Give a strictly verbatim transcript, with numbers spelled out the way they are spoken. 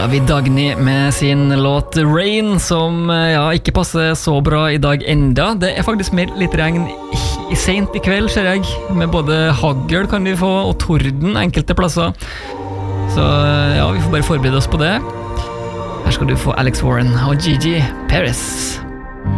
Der har vi Dagny med sin låt Rain, som ja, ikke passer så bra i dag enda. Det er faktisk mer litt regn i sent i kveld, ser jeg. Med både hagl kan vi få, og torden enkelte plasser. Så ja, vi får bare forberede oss på det. Her skal du få Alex Warren og Gigi Paris.